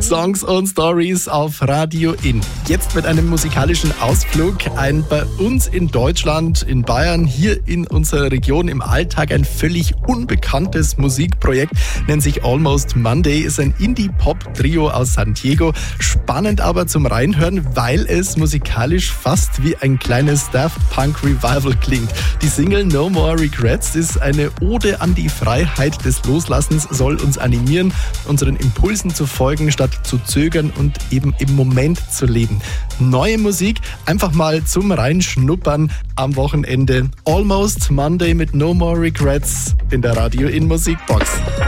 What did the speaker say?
Songs und Stories auf Radio In. Jetzt mit einem musikalischen Ausflug. Ein bei uns in Deutschland, in Bayern, hier in unserer Region im Alltag ein völlig unbekanntes Musikprojekt. Nennt sich Almost Monday, ist ein Indie-Pop-Trio aus San Diego. Spannend aber zum Reinhören, weil es musikalisch fast wie ein kleines Daft Punk Revival klingt. Die Single No More Regrets ist eine Ode an die Freiheit des Loslassens, soll uns animieren, unseren Impulsen zu folgen, statt zu zögern und eben im Moment zu leben. Neue Musik, einfach mal zum Reinschnuppern am Wochenende. Almost Monday mit No More Regrets in der Radio In Musikbox.